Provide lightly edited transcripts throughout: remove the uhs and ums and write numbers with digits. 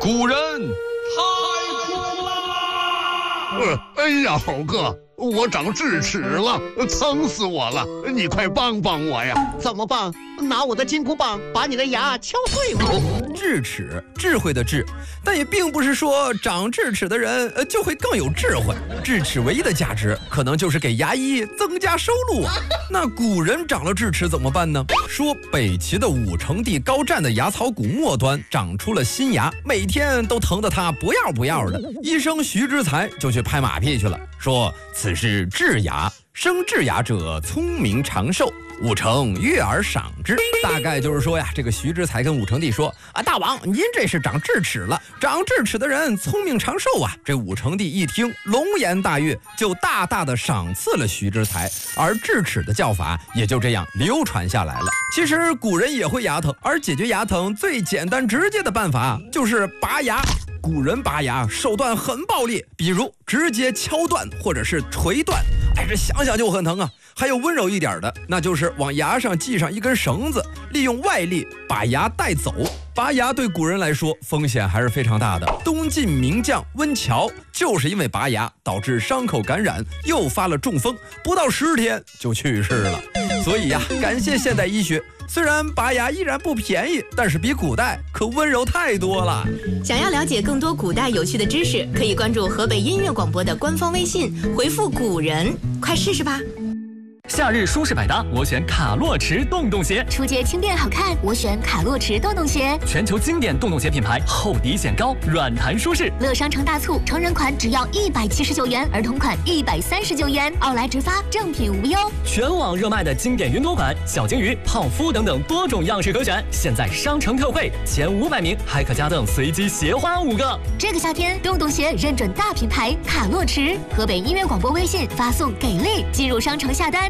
古人太苦了！ 哎呀，猴哥，我长智齿了，疼死我了！你快帮帮我呀！ 怎么办？拿我的金箍棒把你的牙敲碎吗？ 智齿，智慧的智，但也并不是说长智齿的人就会更有智慧。智齿唯一的价值，可能就是给牙医增加收入啊。那古人长了智齿怎么办呢？说北齐的武成帝高湛的牙槽骨末端长出了新牙，每天都疼得他不要不要的。医生徐之才就去拍马屁去了，说此是智牙，生智牙者聪明长寿。武成悦而赏之，大概就是说呀，这个徐之才跟武成帝说啊，大王您这是长智齿了，长智齿的人聪明长寿啊。这武成帝一听龙颜大悦，就大大的赏赐了徐之才，而智齿的叫法也就这样流传下来了。其实古人也会牙疼，而解决牙疼最简单直接的办法就是拔牙。古人拔牙手段很暴烈，比如直接敲断或者是锤断，这想想就很疼啊。还有温柔一点的，那就是往牙上系上一根绳子，利用外力把牙带走。拔牙对古人来说风险还是非常大的。东晋名将温峤就是因为拔牙导致伤口感染，诱发了中风，不到10天就去世了。所以呀，感谢现代医学，虽然拔牙依然不便宜，但是比古代可温柔太多了。 想要了解更多古代有趣的知识，可以关注河北音乐广播的官方微信，回复古人，快试试吧。 夏日舒适百搭，我选卡洛驰洞洞鞋。 出街轻便好看，我选卡洛驰洞洞鞋。 全球经典洞洞鞋品牌，厚底显高，软弹舒适。 乐商城大促，成人款只要179元，儿童款139元，奥莱直发，正品无忧。 全网热卖的经典云朵款、小金鱼、泡芙等等多种样式可选，现在商城特惠，前500名还可加赠随机鞋花5个。 这个夏天，洞洞鞋认准大品牌卡洛驰。河北音乐广播微信发送给力，进入商城下单。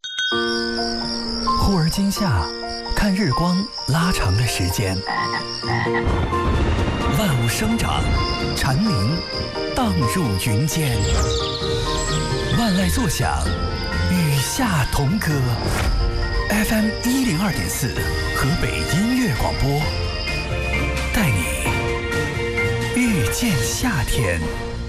忽而今夏，看日光拉长了时间，万物生长，蝉鸣荡入云间，万籁作响，与夏同歌。FM 102.4，河北音乐广播，带你遇见夏天。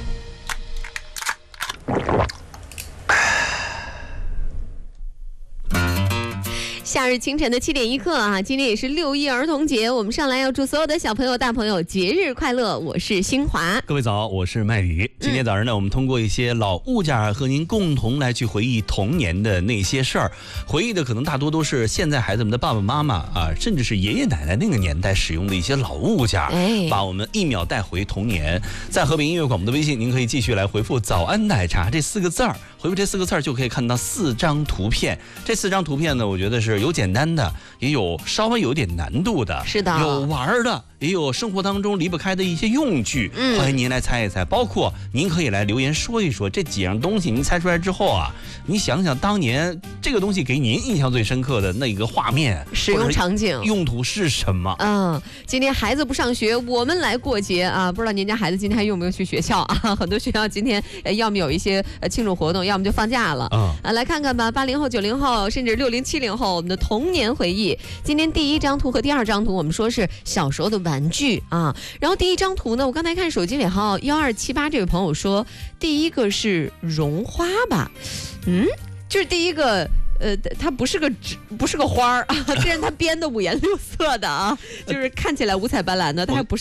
夏日清晨的7点1刻啊，今天也是6一儿童节，我们上来要祝所有的小朋友大朋友节日快乐。我是新华， 各位早，我是麦宇。今天早上呢，我们通过一些老物件和您共同来去回忆童年的那些事儿，回忆的可能大多都是现在孩子们的爸爸妈妈啊，甚至是爷爷奶奶那个年代使用的一些老物件，把我们一秒带回童年。在河北音乐广播的微信，您可以继续来回复早安奶茶这4个字儿，回复这4个字儿就可以看到4张图片。这4张图片呢，我觉得是有简单的，也有稍微有点难度的， 是的， 有玩的，也有生活当中离不开的一些用具。欢迎您来猜一猜，包括您可以来留言说一说这几样东西，您猜出来之后啊，你想想当年这个东西给您印象最深刻的那个画面、 使用场景、 用途是什么？ 今天孩子不上学，我们来过节啊！不知道您家孩子今天还有没有去学校啊？很多学校今天要么有一些庆祝活动，要么就放假了。来看看吧，80后、90后，甚至60、70后，我们的童年回忆。今天第1张图和第2张图，我们说是小时候的玩具啊。然后第1张图呢，我刚才看手机尾号1278这位朋友说，第一个是绒花吧？就是第一个。它不是个花儿啊，虽然它编的5颜6色的啊，就是看起来五彩斑斓的，它还不是。